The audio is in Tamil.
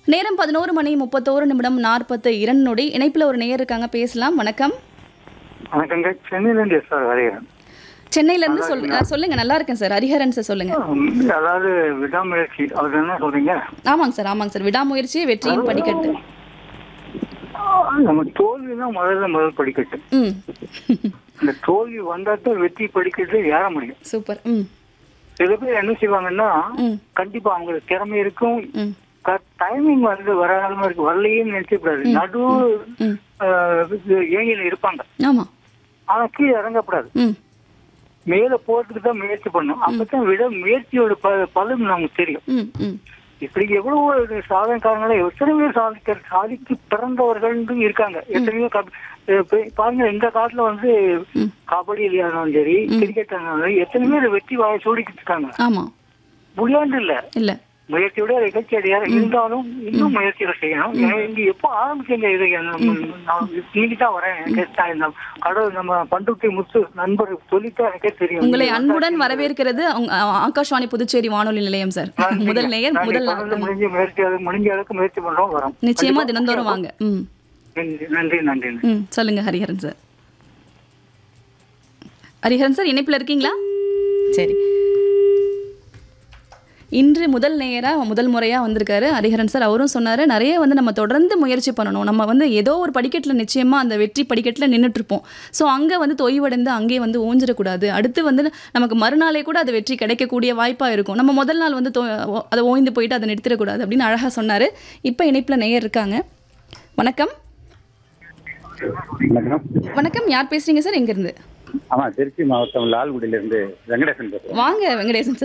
நேரம் 11:31 நொடி. இணைப்பில் ஒரு நேயர் இருக்காங்க, பேசலாம். வணக்கம். வணக்கங்க. சென்னையிலேருந்து சார் ஹரிஹரன். சென்னையிலேருந்து சொல்லுங்க. நல்லா இருக்கேன் சார். ஹரிஹரன் சார் சொல்லுங்க. அதாவது விடாமுயற்சி அது என்ன சொல்றீங்க? ஆமாங்க சார். விடாமுயற்சியே வெற்றியின் படிக்கட்டு. நம்ம தோல்வி தான் முதல் படிக்கட்டு. இந்த தோல்வி வந்தாத்தான் வெற்றி படிக்கட்டு ஏற முடியும். சூப்பர். சில பேர் என்ன செய்வாங்கன்னா கண்டிப்பா அவங்களுக்கு திறமை இருக்கும், டைமிங் வந்து வராம இருக்கு, வரலையேன்னு நினைச்சக்கூடாது. நடு ஏங்கில இருப்பாங்க. ஆமா. ஆனா கீழே இறங்கக்கூடாது, மேல போறதுக்கு தான் முயற்சி பண்ணும். அப்பதான் விட முயற்சியோட பலன் நமக்கு தெரியும். இப்படி எவ்வளவு சாதனைக்காரங்கள எத்தனை பேர் சாதிக்கு பிறந்தவர்கள் இருக்காங்க. எத்தனையோ பாருங்க, இந்த காலத்துல வந்து கபடி விளையாடுனாலும் சரி, கிரிக்கெட் ஆனாலும் எத்தனை பேர் வெற்றி வாயை சூடிக்கிட்டு இருக்காங்க. ஆமா, முடியாது இல்ல. முயற்சியோட நிகழ்ச்சி அடையாத இருந்தாலும் இன்னும் முயற்சிகள் செய்யணும். இங்க எப்போ ஆரம்பிச்சீங்க? இது இன்னைக்கு தான் வரேன். கடவுள் நம்ம பண்டுட்டி முத்து நண்பர் சொல்லித்தான் எனக்கே தெரியும். உங்களை அன்புடன் வரவேற்கிறது ஆகாஷ்வாணி புதுச்சேரி வானொலி நிலையம் சார். முதல் நேயர், முடிஞ்ச அளவுக்கு முயற்சி பண்றோம், வரோம். நிச்சயமா தினந்தோறும் வாங்க. நன்றி. சொல்லுங்க ஹரிஹரன் சார். ஹரிஹரன் சார் இணைப்பில் இருக்கீங்களா? சரி. இன்று முதல் முறையாக வந்திருக்காரு ஹரிஹரன் சார். அவரும் சொன்னார், நிறைய வந்து நம்ம தொடர்ந்து முயற்சி பண்ணணும். நம்ம வந்து ஏதோ ஒரு படிக்கட்டில் நிச்சயமாக அந்த வெற்றி படிக்கட்டில் நின்றுட்டுருப்போம். ஸோ அங்கே வந்து தொய்வடைந்து அங்கேயே வந்து ஓஞ்சிடக்கூடாது. அடுத்து வந்து நமக்கு மறுநாளே கூட அது வெற்றி கிடைக்கக்கூடிய வாய்ப்பாக இருக்கும். நம்ம முதல் நாள் வந்து அதை ஓய்ந்து போயிட்டு அதை நிறுத்திடக்கூடாது அப்படின்னு அழகாக சொன்னார். இப்போ இணைப்பில் நேயர் இருக்காங்க. வணக்கம். வணக்கம், யார் பேசுறீங்க சார்? எங்கேருந்து? திருச்சி மாவட்டம் லால்குடியிலிருந்து வெங்கடேசன் பேசுறேன். வாங்க வெங்கடேசன் சார்.